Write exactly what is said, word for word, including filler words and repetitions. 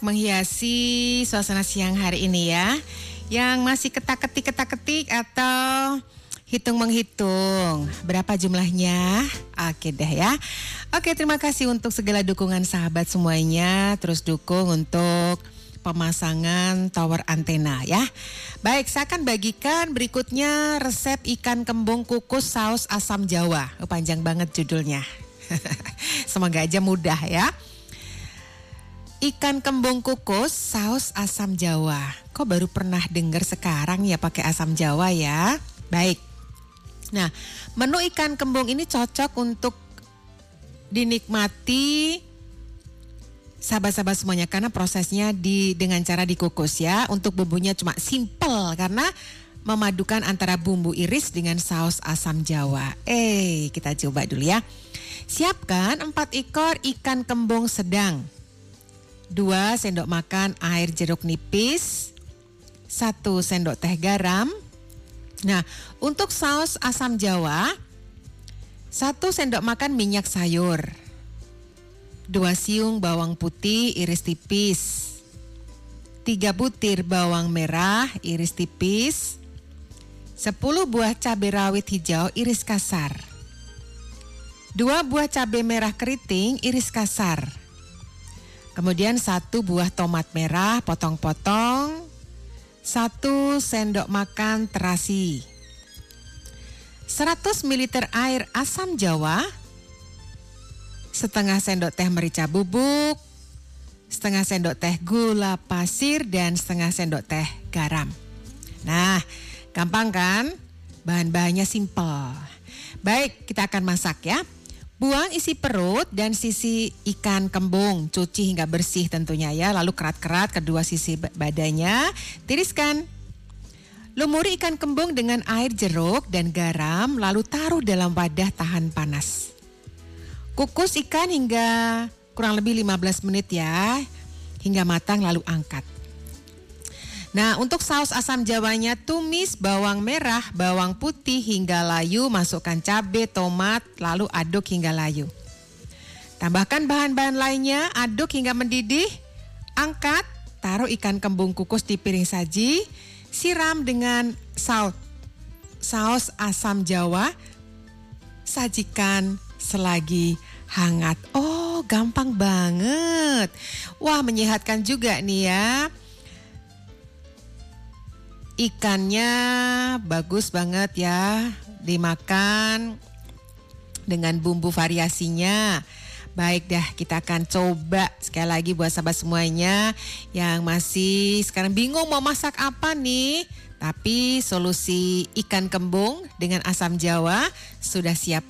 menghiasi suasana siang hari ini ya. Yang masih ketak-ketik-ketak-ketik atau hitung menghitung berapa jumlahnya? Oke deh ya. Oke, terima kasih untuk segala dukungan sahabat semuanya. Terus dukung untuk pemasangan tower antena ya. Baik, saya akan bagikan berikutnya resep ikan kembung kukus saus asam Jawa. Oh, panjang banget judulnya. Semoga aja mudah ya. Ikan kembung kukus saus asam Jawa. Kok baru pernah dengar sekarang ya pakai asam Jawa ya? Baik. Nah, menu ikan kembung ini cocok untuk dinikmati sahabat-sahabat semuanya karena prosesnya di dengan cara dikukus ya. Untuk bumbunya cuma simple karena memadukan antara bumbu iris dengan saus asam Jawa. Eh, kita coba dulu ya. Siapkan empat ekor ikan kembung sedang. dua sendok makan air jeruk nipis, satu sendok teh garam. Nah, untuk saus asam Jawa, satu sendok makan minyak sayur, dua siung bawang putih iris tipis, tiga butir bawang merah iris tipis, sepuluh buah cabai rawit hijau iris kasar, dua buah cabai merah keriting iris kasar. Kemudian satu buah tomat merah potong-potong, satu sendok makan terasi, seratus mililiter air asam Jawa, setengah sendok teh merica bubuk, setengah sendok teh gula pasir, dan setengah sendok teh garam. Nah, gampang kan? Bahan-bahannya simpel. Baik, kita akan masak ya. Buang isi perut dan sisi ikan kembung, cuci hingga bersih tentunya ya, lalu kerat-kerat kedua sisi badannya, tiriskan. Lumuri ikan kembung dengan air jeruk dan garam, lalu taruh dalam wadah tahan panas. Kukus ikan hingga kurang lebih lima belas menit ya, hingga matang lalu angkat. Nah, untuk saus asam Jawanya tumis bawang merah, bawang putih hingga layu, masukkan cabai, tomat, lalu aduk hingga layu. Tambahkan bahan-bahan lainnya, aduk hingga mendidih, angkat, taruh ikan kembung kukus di piring saji, siram dengan saus, saus asam Jawa, sajikan selagi hangat. Oh, gampang banget. Wah, menyehatkan juga nih ya. Ikannya bagus banget ya dimakan dengan bumbu variasinya. Baik dah, kita akan coba sekali lagi buat sahabat semuanya yang masih sekarang bingung mau masak apa nih. Tapi solusi ikan kembung dengan asam Jawa sudah siap